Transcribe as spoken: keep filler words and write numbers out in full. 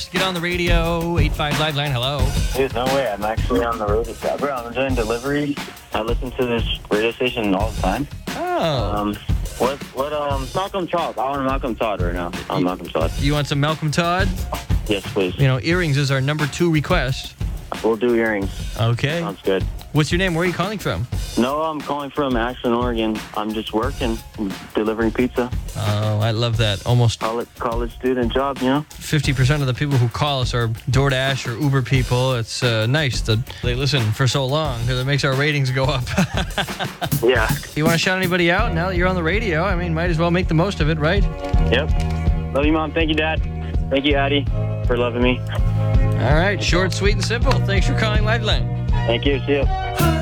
Get on the radio, eight five Live Line, hello. Dude, no way. I'm actually on the road with that. Bro, I'm doing deliveries. I listen to this radio station all the time. Oh. Um, what, what, um, Malcolm Todd. I want Malcolm Todd right now. I'm Malcolm Todd. You want some Malcolm Todd? Yes, please. You know, earrings is our number two request. We'll do earrings. Okay. Sounds good. What's your name? Where are you calling from? No, I'm calling from Ashland, Oregon. I'm just working, delivering pizza. Oh, I love that. Almost College, college student job, you know? fifty percent of the people who call us are DoorDash or Uber people. It's uh, nice that they listen for so long because it makes our ratings go up. Yeah. You want to shout anybody out now that you're on the radio? I mean, might as well make the most of it, right? Yep. Love you, Mom. Thank you, Dad. Thank you, Addie, for loving me. All right. Short, sweet, and simple. Thanks for calling Lifeline. Thank you. See you.